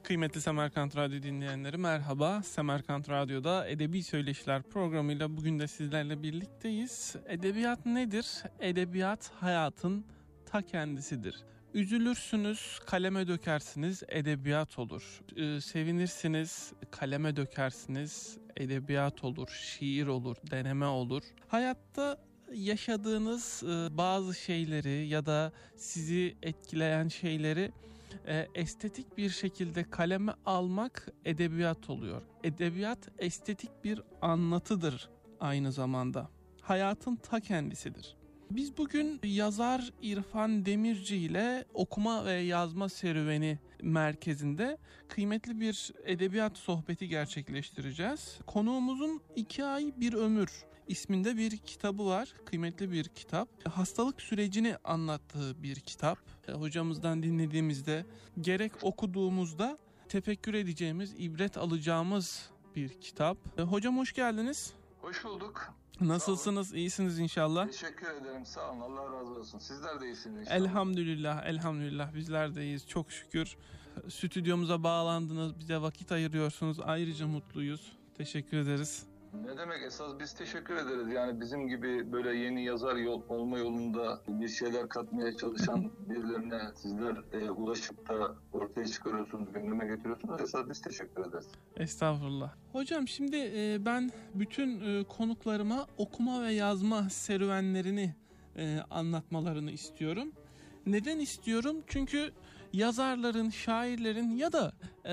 Kıymetli Semerkant Radyo dinleyenleri merhaba. Semerkant Radyo'da Edebi Söyleşiler programıyla bugün de sizlerle birlikteyiz. Edebiyat nedir? Edebiyat hayatın ta kendisidir. Üzülürsünüz, kaleme dökersiniz, edebiyat olur. Sevinirsiniz, kaleme dökersiniz, edebiyat olur, şiir olur, deneme olur. Hayatta yaşadığınız bazı şeyleri ya da sizi etkileyen şeyleri estetik bir şekilde kaleme almak edebiyat oluyor. Edebiyat estetik bir anlatıdır aynı zamanda. Hayatın ta kendisidir. Biz bugün yazar İrfan Demirci ile okuma ve yazma serüveni merkezinde kıymetli bir edebiyat sohbeti gerçekleştireceğiz. Konuğumuzun 2 Ay Bir Ömür isminde bir kitabı var. Kıymetli bir kitap. Hastalık sürecini anlattığı bir kitap. Hocamızdan dinlediğimizde gerek okuduğumuzda tefekkür edeceğimiz, ibret alacağımız bir kitap. Hocam hoş geldiniz. Hoş bulduk. Nasılsınız? İyisiniz inşallah. Teşekkür ederim. Sağ olun. Allah razı olsun. Sizler de iyisiniz inşallah. Elhamdülillah bizler de iyiyiz. Çok şükür. Stüdyomuza bağlandınız. Bize vakit ayırıyorsunuz. Ayrıca mutluyuz. Teşekkür ederiz. Ne demek, esas biz teşekkür ederiz. Yani bizim gibi böyle yeni yazar olma yolunda bir şeyler katmaya çalışan birilerine sizler ulaşıp da ortaya çıkarıyorsunuz, gündeme getiriyorsunuz. Esas biz teşekkür ederiz. Estağfurullah. Hocam şimdi ben bütün konuklarıma okuma ve yazma serüvenlerini anlatmalarını istiyorum. Neden istiyorum? Çünkü yazarların, şairlerin ya da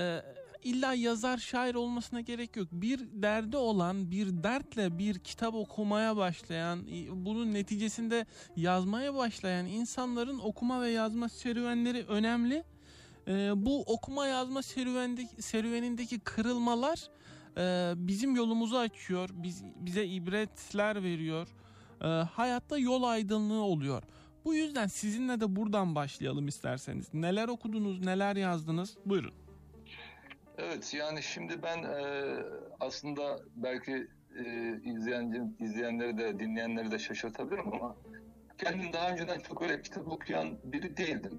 illa yazar, şair olmasına gerek yok. Bir derdi olan, bir dertle bir kitap okumaya başlayan, bunun neticesinde yazmaya başlayan insanların okuma ve yazma serüvenleri önemli. Bu okuma yazma serüvenindeki kırılmalar bizim yolumuzu açıyor, bize ibretler veriyor, hayatta yol aydınlığı oluyor. Bu yüzden sizinle de buradan başlayalım isterseniz. Neler okudunuz, neler yazdınız? Buyurun. Evet, yani şimdi ben aslında belki izleyenleri de dinleyenleri de şaşırtabilirim ama kendim daha önceden çok öyle kitap okuyan biri değildim.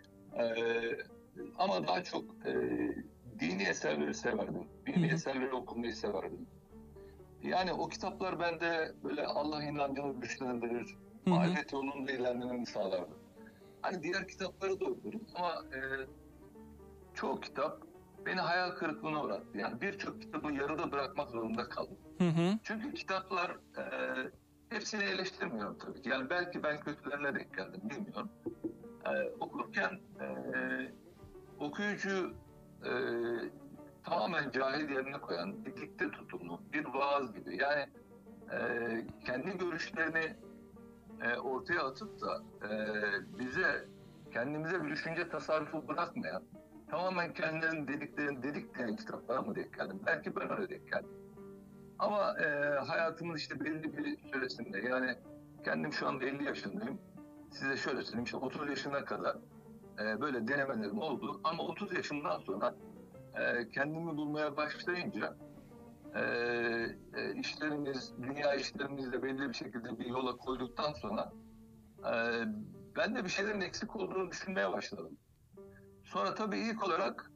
Ama daha çok dini eserleri severdim. Dini eserleri okumayı severdim. Yani o kitaplar bende böyle Allah inancını güçlendirir, marifet yolunda ilerlememi sağlardı. Hani diğer kitapları da okurum ama çoğu kitap beni hayal kırıklığına uğrattı. Yani birçok kitabı yarıda bırakmak zorunda kaldım. Çünkü kitaplar hepsini eleştirmiyorum tabii ki. Yani belki ben kötülerine denk geldim, bilmiyorum. Okurken okuyucu tamamen cahil yerine koyan, dikte tutumlu bir vaaz gibi. Yani kendi görüşlerini ortaya atıp da kendimize bir düşünce tasarrufu bırakmayan, tamamen kendilerinin dediklerini kitaplara mı denk geldim? Belki ben öyle denk geldim. Ama hayatımın işte belli bir süresinde, yani kendim şu anda 50 yaşındayım. Size şöyle söyleyeyim, işte 30 yaşına kadar böyle denemelerim oldu. Ama 30 yaşından sonra kendimi bulmaya başlayınca dünya işlerimizle belli bir şekilde bir yola koyduktan sonra ben de bir şeylerin eksik olduğunu düşünmeye başladım. Sonra tabii ilk olarak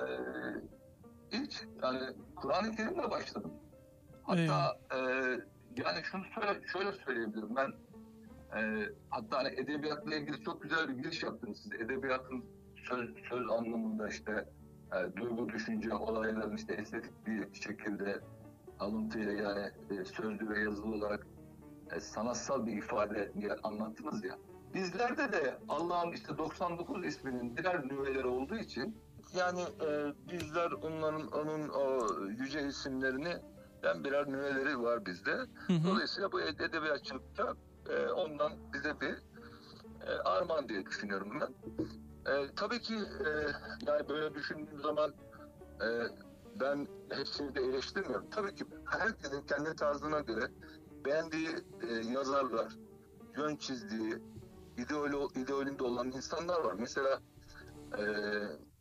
yani Kur'an-ı Kerim'le başladım. Hatta yani şöyle söyleyebilirim ben. Hatta hani edebiyatla ilgili çok güzel bir giriş yaptınız siz. Edebiyatın söz anlamında işte duygu, düşünce, olayların işte estetik bir şekilde alıntıyla, yani sözlü ve yazılı olarak sanatsal bir ifade diye anlattınız ya. Bizlerde de Allah'ın işte 99 isminin birer nüveleri olduğu için yani bizler onun o yüce isimlerini birer nüveleri var bizde. Dolayısıyla bu edebiyatçılıkta ondan bize bir armağan diye düşünüyorum ben. Tabii ki yani böyle düşündüğüm zaman ben hepsini de eleştirmiyorum. Tabii ki herkesin kendi tarzına göre beğendiği yazarlar, yön çizdiği, ideolünde olan insanlar var. Mesela